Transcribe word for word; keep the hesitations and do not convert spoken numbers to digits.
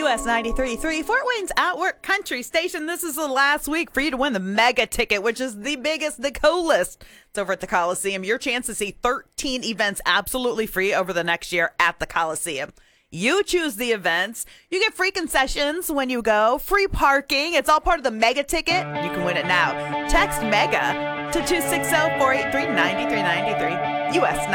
U S ninety-three point three, Fort Wayne's Outwork Country Station. This is the last week for you to win the mega ticket, which is the biggest, the coolest. It's over at the Coliseum. Your chance to see thirteen events absolutely free over the next year at the Coliseum. You choose the events. You get free concessions when you go, free parking. It's all part of the mega ticket. You can win it now. Text MEGA to two six zero, four eight three, nine three nine three. U S